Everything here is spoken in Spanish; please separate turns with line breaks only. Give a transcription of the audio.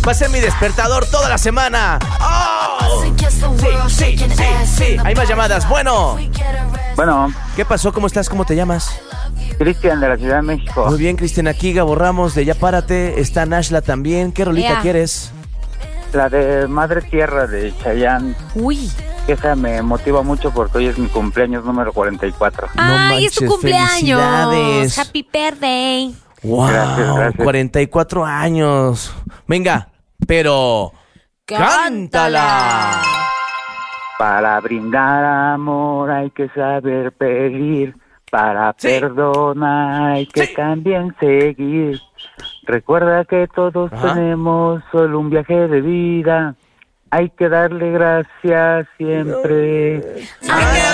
Va a ser mi despertador toda la semana. ¡Oh! Sí. Hay más llamadas. Bueno. ¿Qué pasó? ¿Cómo estás? ¿Cómo te llamas?
Cristian, de la Ciudad de México.
Muy bien, Cristian. Aquí Gabo Ramos de Ya Párate. Está Nashla también. ¿Qué rolita quieres?
La de Madre Tierra de Chayanne.
Uy.
Esa me motiva mucho porque hoy es mi cumpleaños número 44.
¡Ay, es tu cumpleaños!
¡Felicidades!
¡Happy birthday!
¡Wow!
Gracias.
44 años. Venga, pero... ¡cántala!
Para brindar amor hay que saber pedir. Para perdonar hay que también seguir. Recuerda que todos tenemos solo un viaje de vida. Hay que darle gracias siempre.
¡Hay que